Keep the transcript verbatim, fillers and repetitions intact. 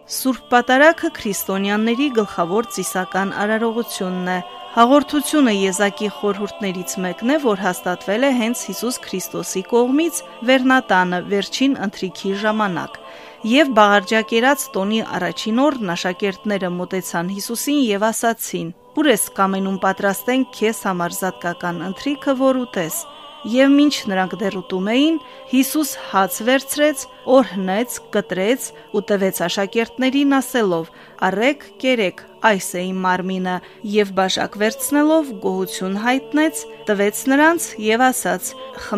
Սուրբ Պատարագը քրիստոնյաների գլխավոր ծիսական արարողությունն է։ Հաղորդությունը եզակի խորհուրդներից մեկն է, որ հաստատվել է հենց Հիսուս Քրիստոսի կողմից Վերնատանը վերջին ընթրիքի ժամանակ։ Եվ բաղարջակերած տոնի առաջին օրն աշակերտները մոտեցան Հիսուսին եւ ասացին. «Ուր ես կամենում պատրաստենք քեզ համար զատկական ընթրիքը, որ ուտես»։ Եվ մինչ նրանք դեռ ուտում էին, Հիսուս հաց վերցրեց, օրհնեց, կտրեց ու տվեց աշակերտներին ասելով. «Առեք, կերեք, այս է իմ մարմինը», եւ բաժակ վերցնելով գոհություն հայտնեց, տվեց նրանց եւ ասաց.